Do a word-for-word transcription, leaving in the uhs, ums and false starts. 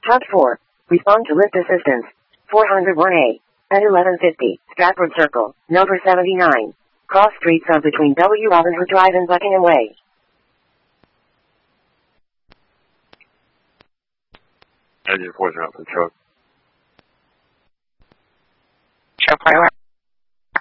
Hub four. Respond to lift assistance. four oh one A. At eleven fifty. Stratford Circle. Number seventy-nine. Cross streets of between W. Robin Hood Drive and Buckingham Way. Engine four, drop the truck.